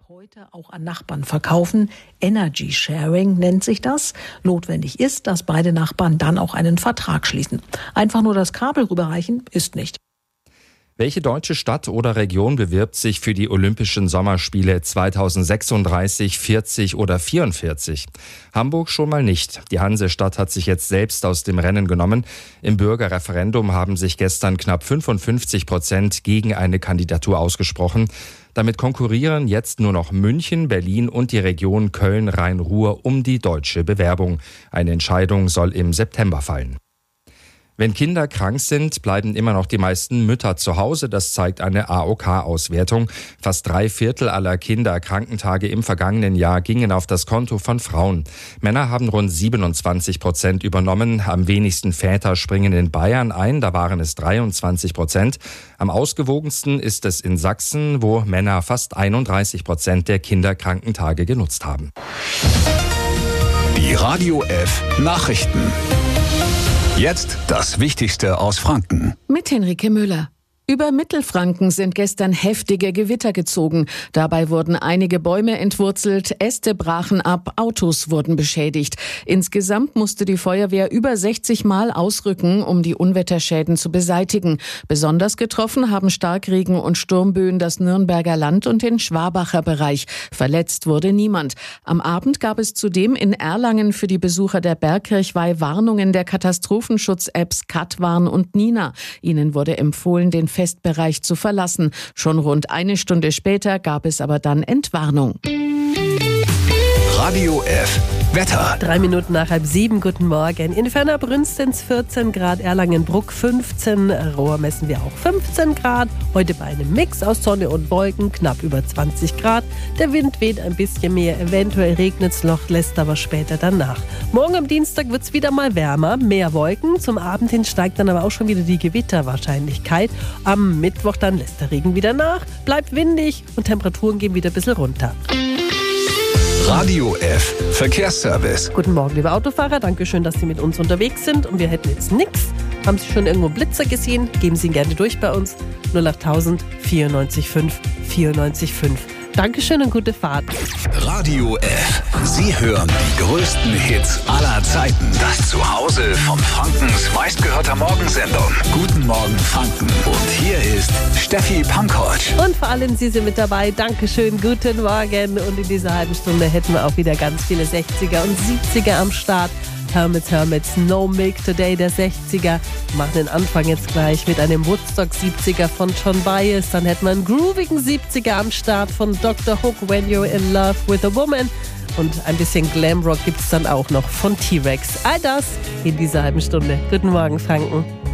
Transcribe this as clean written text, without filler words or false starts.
heute auch an Nachbarn verkaufen. Energy Sharing nennt sich das. Notwendig ist, dass beide Nachbarn dann auch einen Vertrag schließen. Einfach nur das Kabel rüberreichen ist nicht. Welche deutsche Stadt oder Region bewirbt sich für die Olympischen Sommerspiele 2036, 40 oder 44? Hamburg schon mal nicht. Die Hansestadt hat sich jetzt selbst aus dem Rennen genommen. Im Bürgerreferendum haben sich gestern knapp 55% gegen eine Kandidatur ausgesprochen. Damit konkurrieren jetzt nur noch München, Berlin und die Region Köln-Rhein-Ruhr um die deutsche Bewerbung. Eine Entscheidung soll im September fallen. Wenn Kinder krank sind, bleiben immer noch die meisten Mütter zu Hause. Das zeigt eine AOK-Auswertung. Fast 3/4 aller Kinderkrankentage im vergangenen Jahr gingen auf das Konto von Frauen. Männer haben rund 27% übernommen. Am wenigsten Väter springen in Bayern ein, da waren es 23%. Am ausgewogensten ist es in Sachsen, wo Männer fast 31% der Kinderkrankentage genutzt haben. Die Radio F Nachrichten. Jetzt das Wichtigste aus Franken. Mit Henrike Müller. Über Mittelfranken sind gestern heftige Gewitter gezogen. Dabei wurden einige Bäume entwurzelt, Äste brachen ab, Autos wurden beschädigt. Insgesamt musste die Feuerwehr über 60 Mal ausrücken, um die Unwetterschäden zu beseitigen. Besonders getroffen haben Starkregen und Sturmböen das Nürnberger Land und den Schwabacher Bereich. Verletzt wurde niemand. Am Abend gab es zudem in Erlangen für die Besucher der Bergkirchweih Warnungen der Katastrophenschutz-Apps Katwarn und Nina. Ihnen wurde empfohlen, den Festbereich zu verlassen. Schon rund eine Stunde später gab es aber dann Entwarnung. Radio F Wetter. 3 Minuten nach 6:30, guten Morgen. In Fernerbrünstens 14 Grad, Erlangenbruck 15, Rohr messen wir auch 15 Grad. Heute bei einem Mix aus Sonne und Wolken, knapp über 20 Grad. Der Wind weht ein bisschen mehr, eventuell regnet es noch, lässt aber später dann nach. Morgen am Dienstag wird es wieder mal wärmer, mehr Wolken. Zum Abend hin steigt dann aber auch schon wieder die Gewitterwahrscheinlichkeit. Am Mittwoch dann lässt der Regen wieder nach, bleibt windig und Temperaturen gehen wieder ein bisschen runter. Radio F Verkehrsservice. Guten Morgen, liebe Autofahrer. Dankeschön, dass Sie mit uns unterwegs sind. Und wir hätten jetzt nichts. Haben Sie schon irgendwo Blitzer gesehen? Geben Sie ihn gerne durch bei uns. 08000 94 5 94 5. Dankeschön und gute Fahrt. Radio F. Sie hören die größten Hits aller Zeiten. Das Zuhause von Frankens meistgehörter Morgensendung. Guten Morgen Franken. Und hier ist Steffi Pankovic. Und vor allem Sie sind mit dabei. Dankeschön, guten Morgen. Und in dieser halben Stunde hätten wir auch wieder ganz viele 60er und 70er am Start. Hermits, No Milk Today der 60er. Wir machen den Anfang jetzt gleich mit einem Woodstock 70er von John Baez. Dann hätten wir einen groovigen 70er am Start von Dr. Hook, When You're in Love with a Woman. Und ein bisschen Glamrock gibt es dann auch noch von T-Rex. All das in dieser halben Stunde. Guten Morgen, Franken.